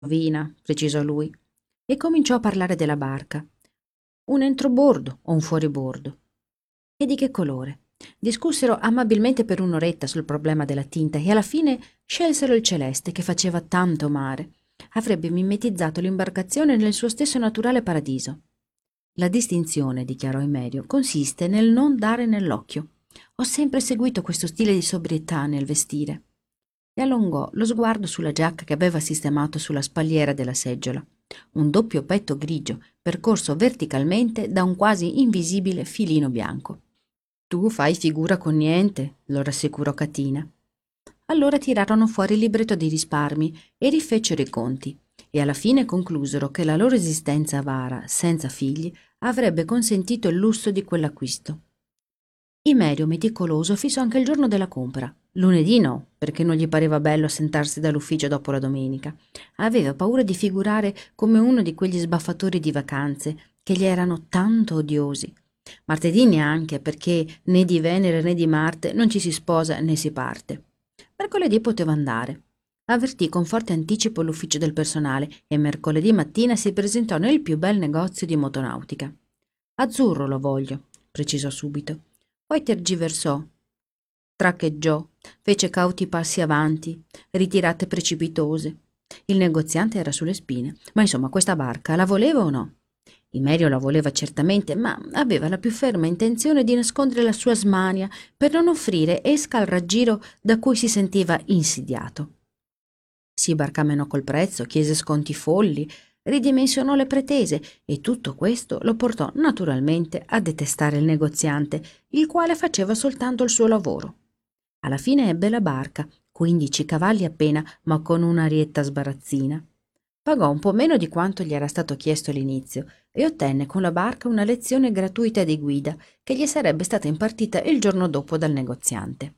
rovina, precisò lui, e cominciò a parlare della barca. Un entrobordo o un fuoribordo? E di che colore? Discussero amabilmente per un'oretta sul problema della tinta e alla fine scelsero il celeste che faceva tanto mare. Avrebbe mimetizzato l'imbarcazione nel suo stesso naturale paradiso. La distinzione, dichiarò Emerio, consiste nel non dare nell'occhio. Ho sempre seguito questo stile di sobrietà nel vestire. E allungò lo sguardo sulla giacca che aveva sistemato sulla spalliera della seggiola. Un doppio petto grigio, percorso verticalmente da un quasi invisibile filino bianco. Tu fai figura con niente, lo rassicurò Catina. Allora tirarono fuori il libretto dei risparmi e rifecero i conti, e alla fine conclusero che la loro esistenza avara, senza figli, avrebbe consentito il lusso di quell'acquisto. Imerio, meticoloso, fissò anche il giorno della compra. Lunedì no, perché non gli pareva bello assentarsi dall'ufficio dopo la domenica. Aveva paura di figurare come uno di quegli sbaffatori di vacanze che gli erano tanto odiosi. Martedì neanche, perché né di Venere né di Marte non ci si sposa né si parte. Mercoledì poteva andare. Avvertì con forte anticipo l'ufficio del personale e mercoledì mattina si presentò nel più bel negozio di motonautica. Azzurro lo voglio, precisò subito. Poi tergiversò, traccheggiò, fece cauti passi avanti, ritirate precipitose. Il negoziante era sulle spine, ma insomma questa barca la voleva o no? Imerio la voleva certamente, ma aveva la più ferma intenzione di nascondere la sua smania per non offrire esca al raggiro da cui si sentiva insidiato. Si barcamenò col prezzo, chiese sconti folli, ridimensionò le pretese e tutto questo lo portò naturalmente a detestare il negoziante, il quale faceva soltanto il suo lavoro. Alla fine ebbe la barca, 15 cavalli appena, ma con un'arietta sbarazzina. Pagò un po' meno di quanto gli era stato chiesto all'inizio e ottenne con la barca una lezione gratuita di guida che gli sarebbe stata impartita il giorno dopo dal negoziante.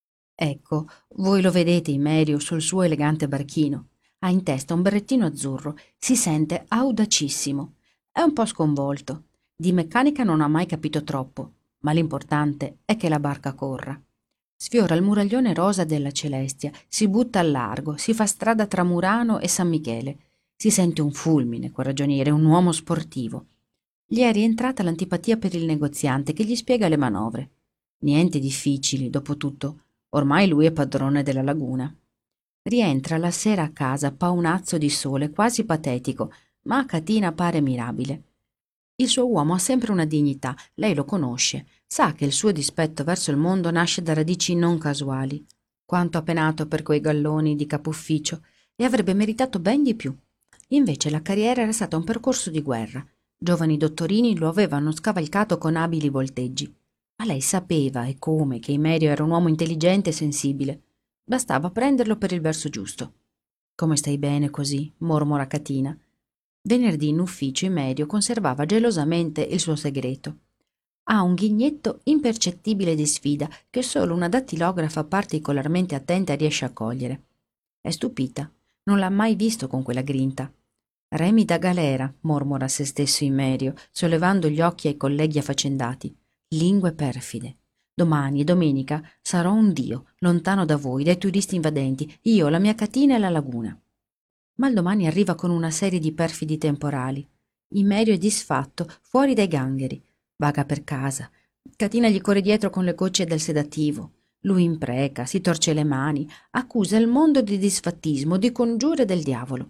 Ecco, voi lo vedete Imerio sul suo elegante barchino. Ha in testa un berrettino azzurro, si sente audacissimo. È un po' sconvolto. Di meccanica non ha mai capito troppo, ma l'importante è che la barca corra. Sfiora il muraglione rosa della Celestia, si butta al largo, si fa strada tra Murano e San Michele. Si sente un fulmine, quel ragioniere, un uomo sportivo. Gli è rientrata l'antipatia per il negoziante che gli spiega le manovre. Niente difficili, dopo tutto. Ormai lui è padrone della laguna. Rientra la sera a casa paonazzo di sole, quasi patetico, ma a Catina pare mirabile. Il suo uomo ha sempre una dignità, lei lo conosce, sa che il suo dispetto verso il mondo nasce da radici non casuali. Quanto ha penato per quei galloni di capo ufficio e avrebbe meritato ben di più. Invece la carriera era stata un percorso di guerra. Giovani dottorini lo avevano scavalcato con abili volteggi. Ma lei sapeva e come che Imerio era un uomo intelligente e sensibile. Bastava prenderlo per il verso giusto. «Come stai bene così?» mormora Catina. Venerdì in ufficio Imerio conservava gelosamente il suo segreto. Ha un ghignetto impercettibile di sfida che solo una dattilografa particolarmente attenta riesce a cogliere. È stupita, non l'ha mai visto con quella grinta. «Remi da galera», mormora a se stesso Imerio, sollevando gli occhi ai colleghi affaccendati. «Lingue perfide. Domani, domenica, sarò un dio, lontano da voi, dai turisti invadenti, io, la mia Catina e la laguna». Ma il domani arriva con una serie di perfidi temporali. Imerio è disfatto, fuori dai gangheri. Vaga per casa. Catina gli corre dietro con le gocce del sedativo. Lui impreca, si torce le mani, accusa il mondo di disfattismo, di congiure del diavolo.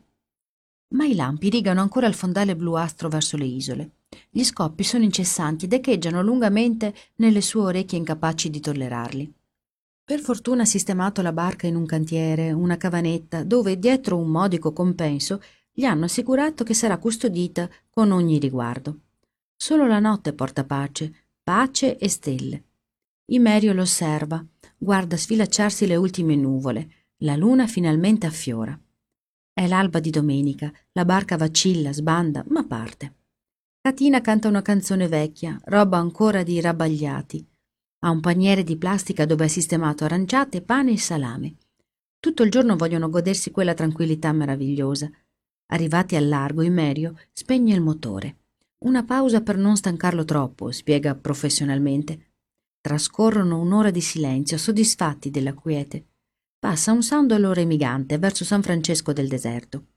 Ma i lampi rigano ancora il fondale bluastro verso le isole. Gli scoppi sono incessanti ed echeggiano lungamente nelle sue orecchie incapaci di tollerarli. Per fortuna ha sistemato la barca in un cantiere, una cavanetta, dove, dietro un modico compenso, gli hanno assicurato che sarà custodita con ogni riguardo. Solo la notte porta pace, pace e stelle. Imerio lo osserva, guarda sfilacciarsi le ultime nuvole, la luna finalmente affiora. È l'alba di domenica, la barca vacilla, sbanda, ma parte. Catina canta una canzone vecchia, roba ancora di rabbagliati. Ha un paniere di plastica dove ha sistemato aranciate, pane e salame. Tutto il giorno vogliono godersi quella tranquillità meravigliosa. Arrivati al largo, Imerio spegne il motore. Una pausa per non stancarlo troppo, spiega professionalmente. Trascorrono un'ora di silenzio, soddisfatti della quiete. Passa un sandalo remigante verso San Francesco del Deserto.